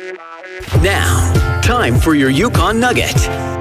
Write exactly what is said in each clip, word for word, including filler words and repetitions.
Now, time for your Yukon Nugget.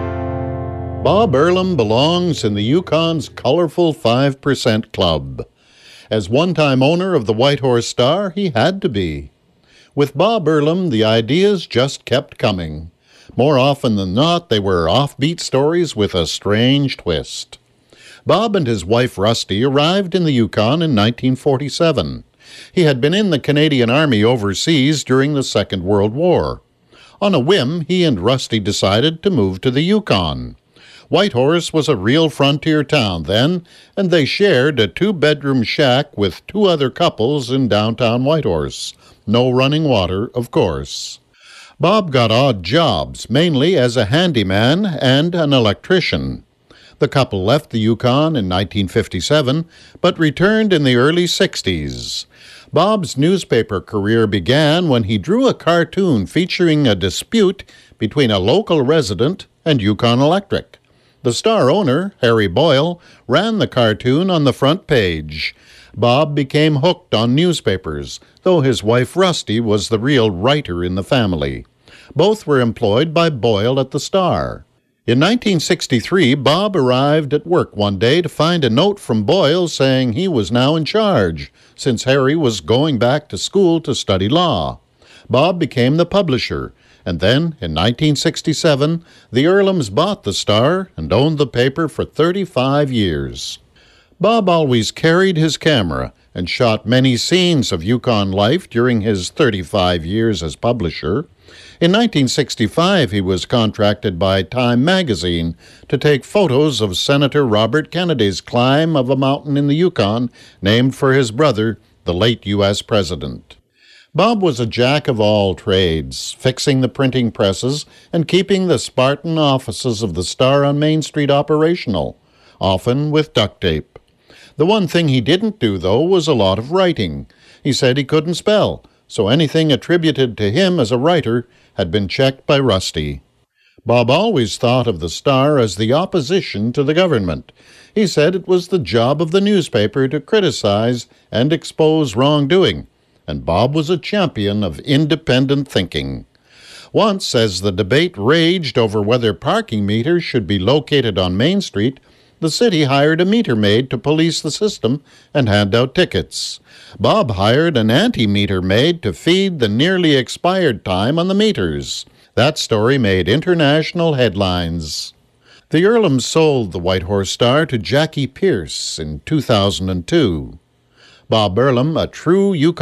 Bob Earlham belongs in the Yukon's colorful five percent club. As one-time owner of the Whitehorse Star, he had to be. With Bob Earlham, the ideas just kept coming. More often than not, they were offbeat stories with a strange twist. Bob and his wife Rusty arrived in the Yukon in nineteen forty-seven. He had been in the Canadian Army overseas during the Second World War. On a whim, he and Rusty decided to move to the Yukon. Whitehorse was a real frontier town then, and they shared a two-bedroom shack with two other couples in downtown Whitehorse. No running water, of course. Bob got odd jobs, mainly as a handyman and an electrician. The couple left the Yukon in nineteen fifty-seven, but returned in the early sixties. Bob's newspaper career began when he drew a cartoon featuring a dispute between a local resident and Yukon Electric. The Star owner, Harry Boyle, ran the cartoon on the front page. Bob became hooked on newspapers, though his wife Rusty was the real writer in the family. Both were employed by Boyle at the Star. In nineteen sixty-three, Bob arrived at work one day to find a note from Boyle saying he was now in charge, since Harry was going back to school to study law. Bob became the publisher, and then, in nineteen sixty-seven, the Earlhams bought the Star and owned the paper for thirty-five years. Bob always carried his camera and shot many scenes of Yukon life during his thirty-five years as publisher. In nineteen sixty-five, he was contracted by Time magazine to take photos of Senator Robert Kennedy's climb of a mountain in the Yukon named for his brother, the late U S President. Bob was a jack of all trades, fixing the printing presses and keeping the Spartan offices of the Star on Main Street operational, often with duct tape. The one thing he didn't do, though, was a lot of writing. He said he couldn't spell, so anything attributed to him as a writer had been checked by Rusty. Bob always thought of the Star as the opposition to the government. He said it was the job of the newspaper to criticize and expose wrongdoing, and Bob was a champion of independent thinking. Once, as the debate raged over whether parking meters should be located on Main Street, the city hired a meter maid to police the system and hand out tickets. Bob hired an anti-meter maid to feed the nearly expired time on the meters. That story made international headlines. The Earlhams sold the Whitehorse Star to Jackie Pierce in two thousand two. Bob Earlham, a true Yukon